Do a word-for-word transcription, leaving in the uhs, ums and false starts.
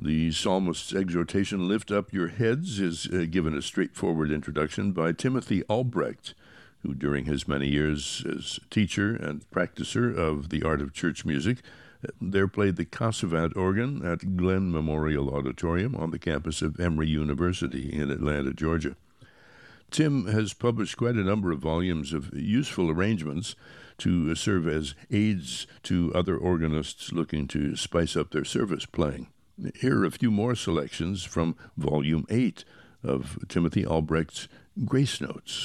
The psalmist's exhortation, "Lift up your heads," is uh, given a straightforward introduction by Timothy Albrecht, who during his many years as teacher and practicer of the art of church music, there played the Cassavant organ at Glenn Memorial Auditorium on the campus of Emory University in Atlanta, Georgia. Tim has published quite a number of volumes of useful arrangements to serve as aids to other organists looking to spice up their service playing. Here are a few more selections from Volume eight of Timothy Albrecht's Grace Notes.